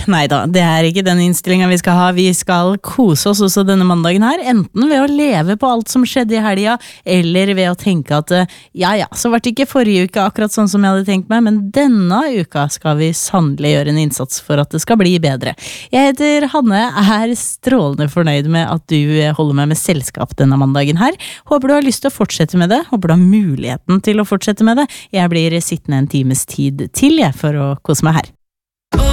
Neida, det ikke den innstillingen vi skal ha. Vi skal kose oss også denne mandagen her, enten ved å leve på alt som skjedde i helgen, eller ved å tenke at så var det ikke forrige uke akkurat sånn som jeg hadde tenkt meg, men denne uka skal vi sannelig gjøre en innsats for at det skal bli bedre. Jeg heter Hanne, strålende fornøyd med at du holder meg med selskap denne mandagen her. Håper du har lyst til å fortsette med det, håper du har muligheten til å fortsette med det. Jeg blir sittende en times tid til for å kose meg her.